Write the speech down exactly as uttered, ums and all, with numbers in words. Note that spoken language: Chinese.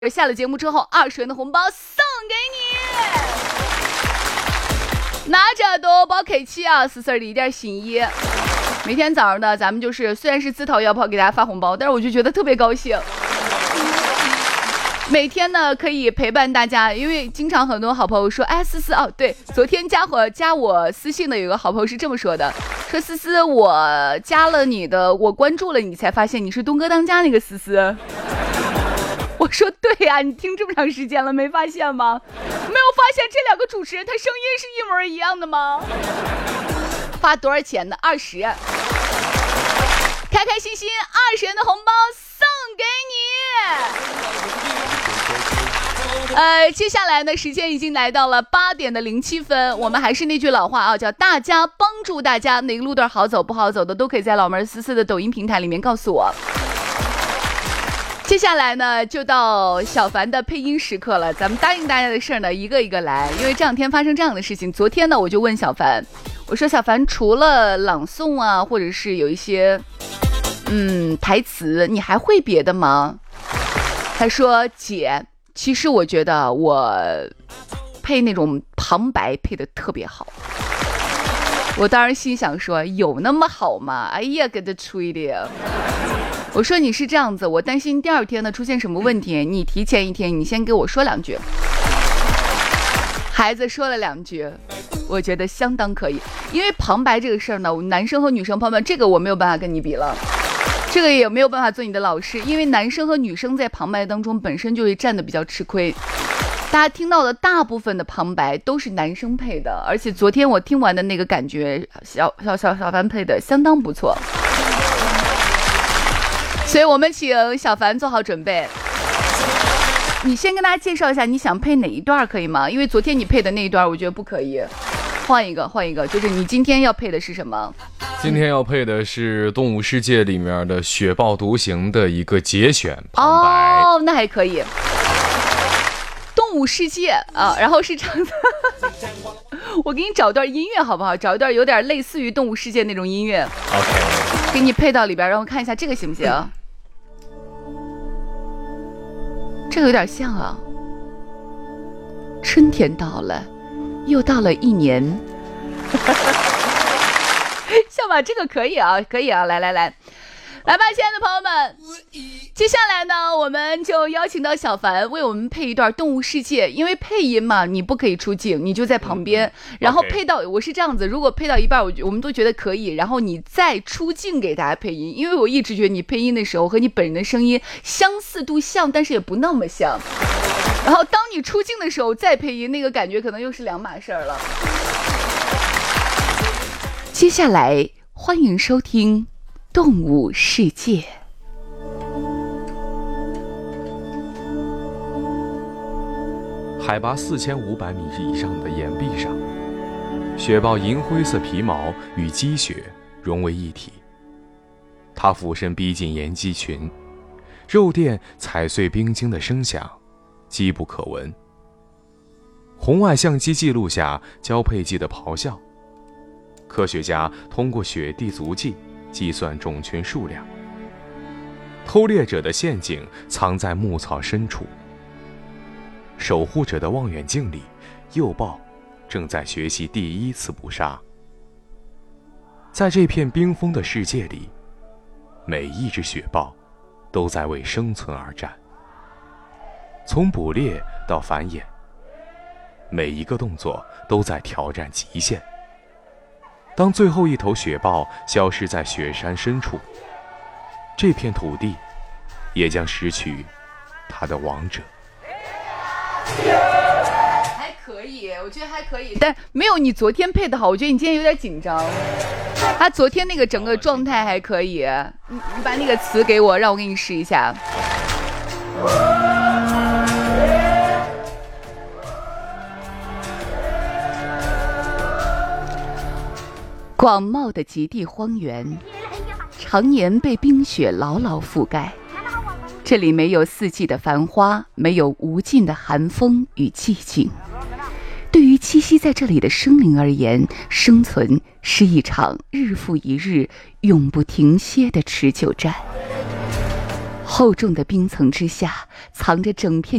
下了节目之后，二十元的红包送给你，拿着多包 K 七啊，四四的一件新衣。每天早上呢，咱们就是虽然是自掏腰包给大家发红包，但是我就觉得特别高兴。每天呢可以陪伴大家，因为经常很多好朋友说，哎，思思哦，对，昨天加我加我私信的有个好朋友是这么说的，说思思，我加了你的，我关注了你才发现你是东哥当家那个思思。我说对呀、啊，你听这么长时间了没发现吗？没有发现这两个主持人他声音是一模一样的吗？发多少钱呢？二十，开开心心二十元的红包送给你。呃，接下来呢，时间已经来到了八点的零七分，我们还是那句老话啊，叫大家帮助大家，哪个路段好走不好走的，都可以在老妹儿思思的抖音平台里面告诉我。接下来呢，就到小凡的配音时刻了。咱们答应大家的事儿呢，一个一个来。因为这两天发生这样的事情，昨天呢，我就问小凡，我说小凡，除了朗诵啊，或者是有一些嗯台词，你还会别的吗？他说，姐，其实我觉得我配那种旁白配的特别好。我当时心想说，有那么好吗？哎呀，给他吹的呀！我说你是这样子，我担心第二天呢出现什么问题，你提前一天你先给我说两句。孩子说了两句，我觉得相当可以。因为旁白这个事儿呢，男生和女生朋友们，这个我没有办法跟你比了，这个也没有办法做你的老师，因为男生和女生在旁白当中本身就会站得比较吃亏。大家听到的大部分的旁白都是男生配的，而且昨天我听完的那个感觉，小小小小凡配的相当不错。所以我们请小凡做好准备，你先跟大家介绍一下你想配哪一段可以吗？因为昨天你配的那一段我觉得不可以，换一个换一个，就是你今天要配的是什么？ 今天要配的是《动物世界》里面的雪豹独行的一个节选旁白。 哦，那还可以。动物世界啊，然后是这样的我给你找段音乐好不好？找一段有点类似于动物世界那种音乐 OK， 给你配到里边，让我看一下这个行不行？这个有点像啊。春天到了，又到了一年像吧？这个可以啊，可以啊，来来来来吧，亲爱的朋友们，接下来呢，我们就邀请到小凡为我们配一段《动物世界》，因为配音嘛，你不可以出镜，你就在旁边，嗯、然后配到，我是这样子，如果配到一半，我我们都觉得可以，然后你再出镜给大家配音，因为我一直觉得你配音的时候和你本人的声音相似度像，但是也不那么像，然后当你出镜的时候再配音，那个感觉可能又是两码事儿了。接下来，欢迎收听。动物世界。 海拔四千五百米以上的岩壁上，雪豹银灰色皮毛与积雪融为一体。它俯身逼近岩肌群，肉垫踩碎冰晶的声响机不可闻。红外相机记录下交配季的咆哮。科学家通过雪地足迹计算种群数量。偷猎者的陷阱藏在牧草深处。守护者的望远镜里，幼豹正在学习第一次捕杀。在这片冰封的世界里，每一只雪豹都在为生存而战。从捕猎到繁衍，每一个动作都在挑战极限。当最后一头雪豹消失在雪山深处，这片土地也将失去它的王者。 还可以，我觉得还可以，但没有你昨天配的好。我觉得你今天有点紧张。他昨天那个整个状态还可以，你你把那个词给我，让我给你试一下。广袤的极地荒原，常年被冰雪牢牢覆盖。这里没有四季的繁花，没有无尽的寒风与寂静。对于栖息在这里的生灵而言，生存是一场日复一日、永不停歇的持久战。 厚重的冰层之下，藏着整片